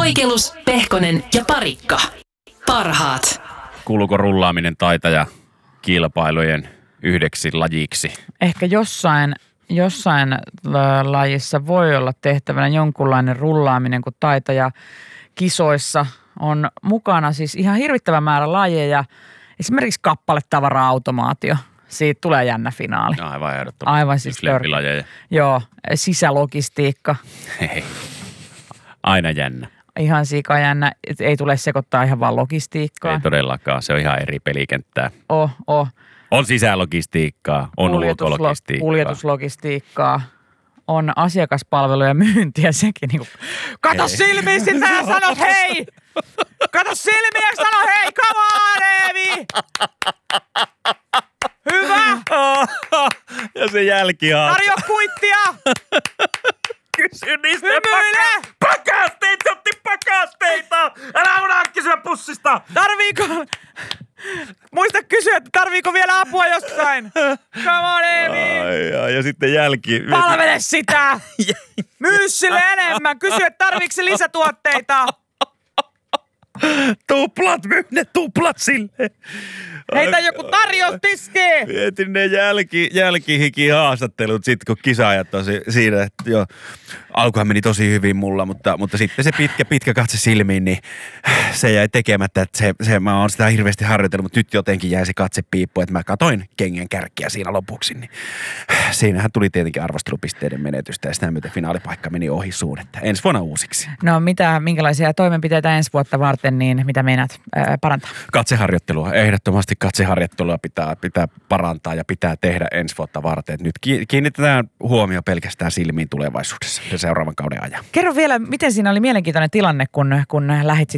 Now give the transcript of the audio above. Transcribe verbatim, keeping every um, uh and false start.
Voikelus, Pehkonen ja Parikka. Parhaat. Kuuluuko rullaaminen taitaja kilpailujen yhdeksi lajiksi? Ehkä jossain, jossain lajissa voi olla tehtävänä jonkunlainen rullaaminen, kun taitaja kisoissa on mukana siis ihan hirvittävä määrä lajeja. Esimerkiksi kappaletavara-automaatio. Siitä tulee jännä finaali. No, aivan ehdottomasti. Aivan siis lempilajeja. Joo, sisälogistiikka. Hei. Aina jännä. Ihan sika jännä. Ei tule sekoittaa ihan vaan logistiikkaa. Ei todellakaan. Se on ihan eri pelikenttää. Oh, oh. On sisälogistiikkaa, on ulkologistiikkaa. Kuljetuslogistiikkaa. On asiakaspalvelu ja myyntiä sekin. Niin kuin, kato silmiin sitä ja sano hei! Kato silmiin ja sano hei! Come on, Eevi! Hyvä! Ja se jälkihaat. Tarjo kuittia! Kysy niistä Hymyile! pakasteita! Se otti pakasteita! Älä unohda kysyä pussista! Tarviiko... Muista kysyä, että tarviiko vielä apua jostain? Come on, Eevi! Ai, ai, ja sitten jälki. Palvele sitä! Myy sille enemmän! Kysy, että tarviiko se lisätuotteita? Tuplat, myy ne tuplat sille. Heitä joku tarjoustiski! Mietin ne jälki, jälkihiki haastattelut sit, kun kisaajat on si- siinä, että jo alkuhan meni tosi hyvin mulla, mutta, mutta sitten se pitkä, pitkä katse silmiin, niin se jäi tekemättä, että se, se, mä oon sitä hirveästi harjoitellut, mutta nyt jotenkin jäi se katse piippu, että mä katoin kengän kärkiä siinä lopuksi, niin siinähän tuli tietenkin arvostelupisteiden menetystä ja sitä myöten finaalipaikka meni ohi suun, että ensi vuonna uusiksi. No mitä, minkälaisia toimenpiteitä ensi vuotta varten, niin mitä meinaat ää, parantaa? Katseharjoittelua, ehdottomasti katseharjoittelua pitää, pitää parantaa ja pitää tehdä ensi vuotta varten. Nyt kiinnitetään huomio pelkästään silmiin tulevaisuudessa ja seuraavan kauden ajan. Kerro vielä, miten siinä oli mielenkiintoinen tilanne, kun, kun lähdit